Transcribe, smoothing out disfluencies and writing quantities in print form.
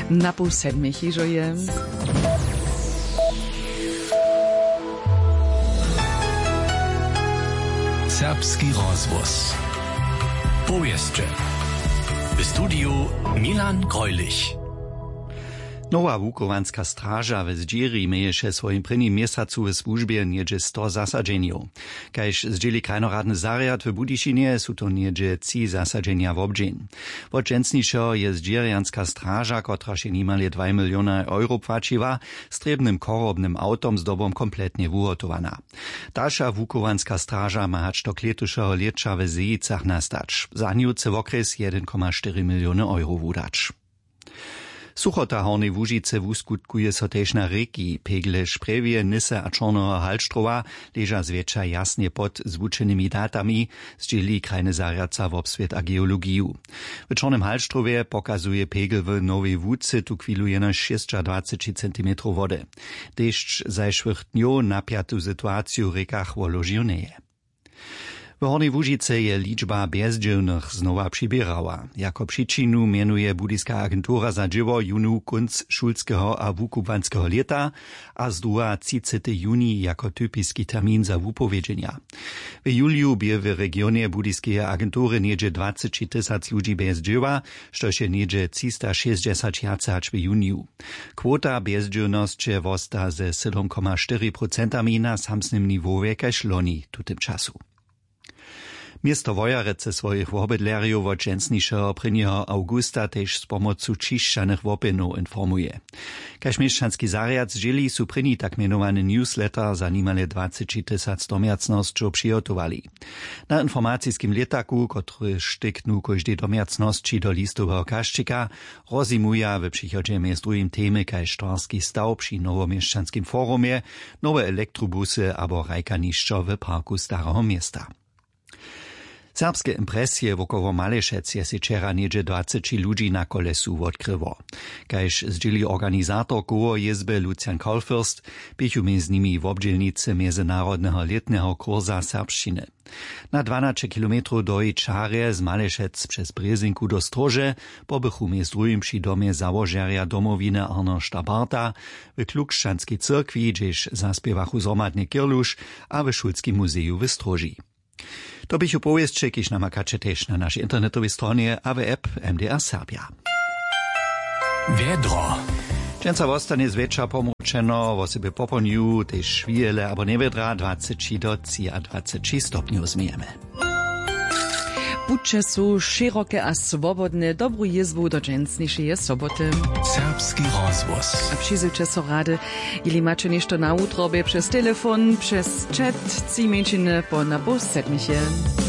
Na pół sedmich iżo je. Serbski rozvoz. Powieszcze. W studiu Milan Greulich. Nowa Wukowanska straża w Zdziri mieješe swoim prvním mjesacu w służbie niedzie 100 zasadzeniów. Kajż zdzieli krajnoradny zariad w Budyšinie su to niedzie 3 zasadzenia w obdzień. Od dżęsniejszo je Zdzirianska straża, kotra się niemalje 2 miliony euro płaciła, strebnym korobnym autom z dobą kompletnie wuhotowana. Dalsza Wukowanska straża ma hać do kletuszego lecza w Zejicach nastać. Za nią w okres 1,4 miliony euro wudać. Suchota Hornej Łužice wuskutkuje so tež na reki. Pegle Šprevije, Nise a Čorného Halštrova leža zväčša jasne pod zvučenými datami, zdjeli krajne zariadca v obsvet a geologiju. W Čornym Halštrove pokazuje pegel w Nowej Wódce tu chwilu jeno 26 cm wody. Deszcz zajszłych dniów napiatu sytuaciju w rekach woložił neje. W Hornej Łužice je liczba bezdzielnych znowa przybierała. Jako przyczynu mianuje Budyska agentura za dzieło junu kunc szulskiego a wukuwanskiego leta, a zdruha 30. juni jako typiski termin za wupowiedzenia. W juliu bie w regionie Budyskiej agentury niedzie 20 000 ludzi bez dzieła, što się niedzie 360 w juniu. Kwota bezdzielności wosta ze 7,4% na samsnym niwowie kaž loni tutym czasu. Miasto Wojarece swoich wobydlerjów od dżęsniejszego 1. augusta też z pomocą čišćanych wopinów informuje. Kaž mieszczanski zariad zdzieli su prini tak mianowany newsletter za niemalje 20 000 domiacnosćów przygotowali. Na informacijskim letaku, który sztyknu każdej domiacności do listowego kaščika, rozimuje w przychodzie z drugim temy kaž štorski staw przy nowomieszczanskim forumie, nowe elektrobusy abo rajkanišćo w parku Starego Miasta. Serbskie impresje wokoło Malešec je si wczera niedzie 20 ludzi na kolesu odkryło. Kajż zdzieli organizator koło jezby Lucian Kolfürst, bychu między nimi w obdzielnicy międzynarodnego letnego kursa serbszczyny. Na 12 kilometrów do Czarje z Malešec przez Brezinku do Strože pobychu między drugim przy domie założeria domowiny Arnošta Barta, w Klukšćanskiej cyrkwi, gdzieś zaspiewachu zromadnie Kirluš, a w Šulskim muzeju w Stroži. To bych upowiedzcie, kiż namakacie też na naszej internetowej stronie, a w app MDR Serbia. Wiedro. Dżęca wostanie zwycza pomruczeno, wo sobie po południu też szwijele, abo niewiedra 20 do 23 stopniów zmijemy. Buďte su široke a swobodne, dobru jezbu do dżęsniejszej soboty. Serbski rozvoz. A przyzycie so rady, ili macie nešto na utrobie przez telefon, przez chat, 3 minčiny po na pół sedmiche.